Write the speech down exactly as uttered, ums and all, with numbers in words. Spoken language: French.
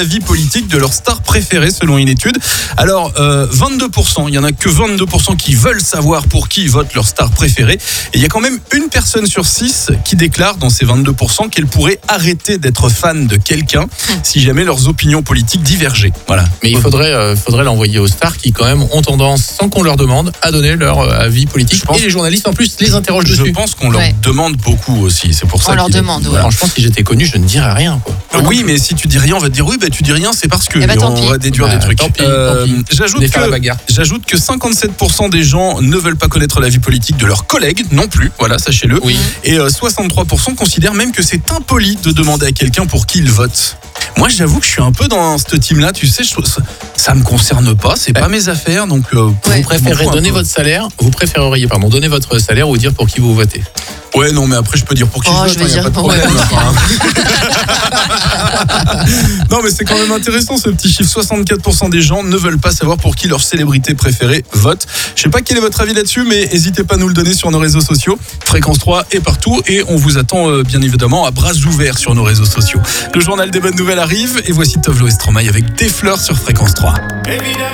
vie politique de leur star préférée selon une étude. Alors euh, vingt-deux pour cent, il y en a que vingt-deux pour cent qui veulent savoir pour qui vote leur star préférée. Et il y a quand même une personne sur six qui déclare dans ces vingt-deux pour cent qu'elle pourrait arrêter d'être fan de quelqu'un si jamais leurs opinions politiques divergeaient. Voilà. Mais il faudrait, euh, faudrait l'envoyer aux stars qui quand même ont tendance, sans qu'on leur demande, à donner leur euh, avis politique. Je pense- Et les journalistes en plus les interrogent Je dessus. pense qu'on leur Ouais. demande beaucoup aussi. C'est pour ça On leur qu'il est- demande, ouais. Voilà. Franchement, si j'étais connu, je ne dirais rien, quoi. Oui, mais si tu dis rien, on va te dire oui, bah tu dis rien, c'est parce que Eh ben, Et tant on pis. va déduire Bah, des trucs. tant pis, Euh, tant pis. J'ajoute Venez faire la que bagarre. j'ajoute que cinquante-sept pour cent des gens ne veulent pas connaître la vie politique de leurs collègues non plus. Voilà, sachez-le. Oui. Et euh, soixante-trois pour cent considèrent même que c'est impoli de demander à quelqu'un pour qui il vote. Moi, j'avoue que je suis un peu dans ce team-là. Tu sais, je trouve ça, ça me concerne pas. C'est pas mes affaires, donc. euh, Ouais. Vous préférez je m'en fous un donner peu. votre salaire, vous préféreriez pardon, donner votre salaire ou dire pour qui vous votez. Ouais, non, mais après, je peux dire pour qui Oh, je je vote. vais hein, y a dire pas de pour- problème, enfin. Non, mais c'est quand même intéressant ce petit chiffre. soixante-quatre pour cent des gens ne veulent pas savoir pour qui leur célébrité préférée vote. Je sais pas quel est votre avis là-dessus, mais n'hésitez pas à nous le donner sur nos réseaux sociaux. Fréquence trois est partout et on vous attend euh, bien évidemment à bras ouverts sur nos réseaux sociaux. Le journal des bonnes nouvelles arrive et voici Tovlo et Stromae avec Des fleurs sur Fréquence trois.